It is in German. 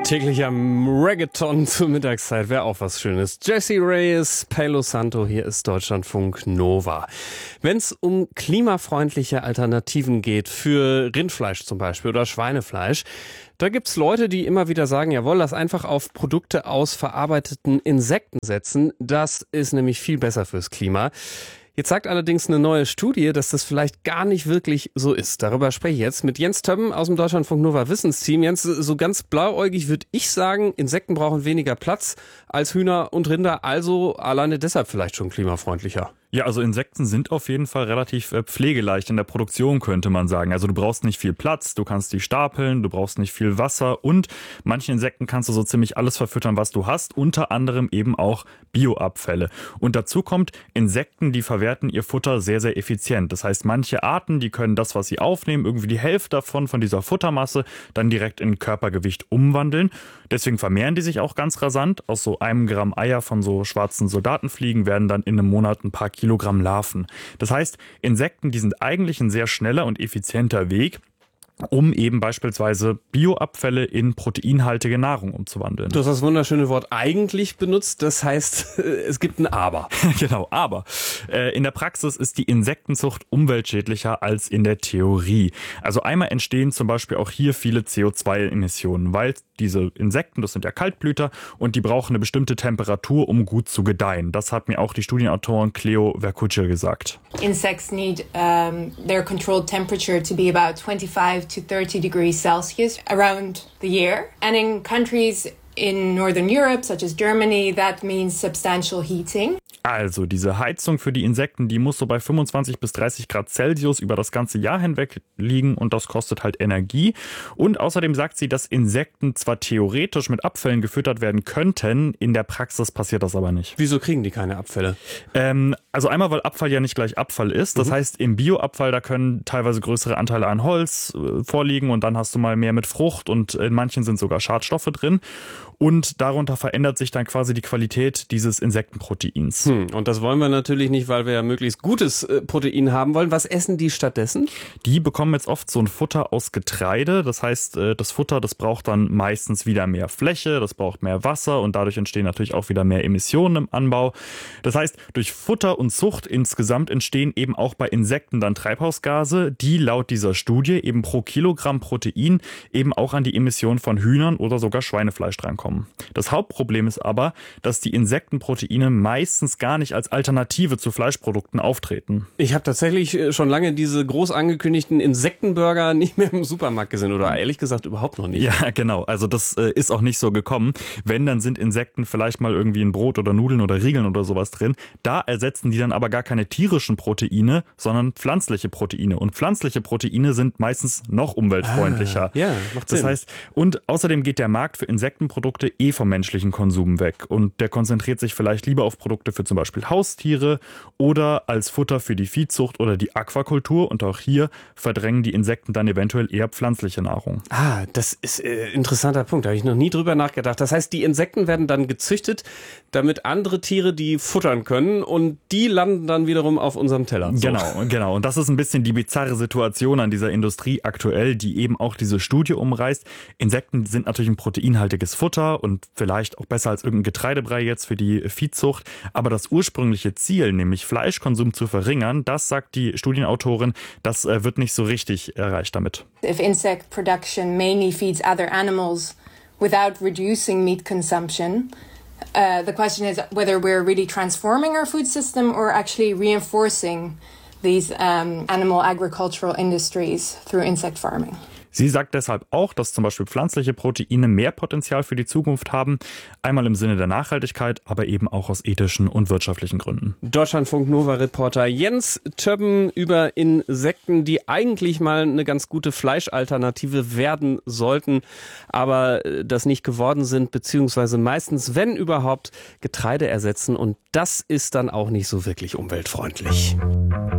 Täglicher Reggaeton zur Mittagszeit wäre auch was Schönes. Jesse Reyes, Palo Santo, hier ist Deutschlandfunk Nova. Wenn es um klimafreundliche Alternativen geht, für Rindfleisch zum Beispiel oder Schweinefleisch, da gibt's Leute, die immer wieder sagen, jawohl, lass einfach auf Produkte aus verarbeiteten Insekten setzen. Das ist nämlich viel besser fürs Klima. Jetzt sagt allerdings eine neue Studie, dass das vielleicht gar nicht wirklich so ist. Darüber spreche ich jetzt mit Jens Többen aus dem Deutschlandfunk Nova Wissensteam. Jens, so ganz blauäugig würde ich sagen, Insekten brauchen weniger Platz als Hühner und Rinder, also alleine deshalb vielleicht schon klimafreundlicher. Ja, also Insekten sind auf jeden Fall relativ pflegeleicht in der Produktion, könnte man sagen. Also du brauchst nicht viel Platz, du kannst die stapeln, du brauchst nicht viel Wasser und manchen Insekten kannst du so ziemlich alles verfüttern, was du hast, unter anderem eben auch Bioabfälle. Und dazu kommt, Insekten, die verwerten ihr Futter sehr, sehr effizient. Das heißt, manche Arten, die können das, was sie aufnehmen, irgendwie die Hälfte davon, von dieser Futtermasse, dann direkt in Körpergewicht umwandeln. Deswegen vermehren die sich auch ganz rasant. Aus so 1 Gramm Eier von so schwarzen Soldatenfliegen werden dann in einem Monat ein paar Kilogramm Larven. Das heißt, Insekten, die sind eigentlich ein sehr schneller und effizienter Weg, um eben beispielsweise Bioabfälle in proteinhaltige Nahrung umzuwandeln. Du hast das wunderschöne Wort eigentlich benutzt, das heißt, es gibt ein Aber. Genau, aber in der Praxis ist die Insektenzucht umweltschädlicher als in der Theorie. Also einmal entstehen zum Beispiel auch hier viele CO2-Emissionen, weil diese Insekten, das sind ja Kaltblüter und die brauchen eine bestimmte Temperatur, um gut zu gedeihen. Das hat mir auch die Studienautorin Cleo Verkuce gesagt. Insects need their controlled temperature to be about 25 to 30 degrees Celsius around the year. And in countries in Northern Europe, such as Germany, that means substantial heating. Also diese Heizung für die Insekten, die muss so bei 25 bis 30 Grad Celsius über das ganze Jahr hinweg liegen und das kostet halt Energie. Und außerdem sagt sie, dass Insekten zwar theoretisch mit Abfällen gefüttert werden könnten, in der Praxis passiert das aber nicht. Wieso kriegen die keine Abfälle? Also einmal, weil Abfall ja nicht gleich Abfall ist. Das heißt, im Bioabfall, da können teilweise größere Anteile an Holz vorliegen und dann hast du mal mehr mit Frucht und in manchen sind sogar Schadstoffe drin. Und darunter verändert sich dann quasi die Qualität dieses Insektenproteins. Und das wollen wir natürlich nicht, weil wir ja möglichst gutes Protein haben wollen. Was essen die stattdessen? Die bekommen jetzt oft so ein Futter aus Getreide. Das heißt, das Futter, das braucht dann meistens wieder mehr Fläche, das braucht mehr Wasser und dadurch entstehen natürlich auch wieder mehr Emissionen im Anbau. Das heißt, durch Futter und Zucht insgesamt entstehen eben auch bei Insekten dann Treibhausgase, die laut dieser Studie eben pro Kilogramm Protein eben auch an die Emissionen von Hühnern oder sogar Schweinefleisch drankommen. Das Hauptproblem ist aber, dass die Insektenproteine meistens gar nicht als Alternative zu Fleischprodukten auftreten. Ich habe tatsächlich schon lange diese groß angekündigten Insektenburger nicht mehr im Supermarkt gesehen oder ehrlich gesagt überhaupt noch nicht. Ja, genau. Also das ist auch nicht so gekommen. Wenn, dann sind Insekten vielleicht mal irgendwie in Brot oder Nudeln oder Riegeln oder sowas drin. Da ersetzen die dann aber gar keine tierischen Proteine, sondern pflanzliche Proteine. Und pflanzliche Proteine sind meistens noch umweltfreundlicher. Ja, macht Sinn. Das heißt, und außerdem geht der Markt für Insektenprodukte vom menschlichen Konsum weg. Und der konzentriert sich vielleicht lieber auf Produkte für zum Beispiel Haustiere oder als Futter für die Viehzucht oder die Aquakultur. Und auch hier verdrängen die Insekten dann eventuell eher pflanzliche Nahrung. Das ist ein interessanter Punkt. Da habe ich noch nie drüber nachgedacht. Das heißt, die Insekten werden dann gezüchtet, damit andere Tiere die futtern können und die landen dann wiederum auf unserem Teller. So. Genau. Und das ist ein bisschen die bizarre Situation an dieser Industrie aktuell, die eben auch diese Studie umreißt. Insekten sind natürlich ein proteinhaltiges Futter und vielleicht auch besser als irgendein Getreidebrei jetzt für die Viehzucht. Aber das ursprüngliche Ziel, nämlich Fleischkonsum zu verringern, das sagt die Studienautorin, das wird nicht so richtig erreicht damit. If insect production mainly feeds other animals without reducing meat consumption, the question is whether we're really transforming our food system or actually reinforcing these animal agricultural industries through insect farming. Sie sagt deshalb auch, dass zum Beispiel pflanzliche Proteine mehr Potenzial für die Zukunft haben, einmal im Sinne der Nachhaltigkeit, aber eben auch aus ethischen und wirtschaftlichen Gründen. Deutschlandfunk Nova-Reporter Jens Többen über Insekten, die eigentlich mal eine ganz gute Fleischalternative werden sollten, aber das nicht geworden sind, beziehungsweise meistens, wenn überhaupt, Getreide ersetzen und das ist dann auch nicht so wirklich umweltfreundlich.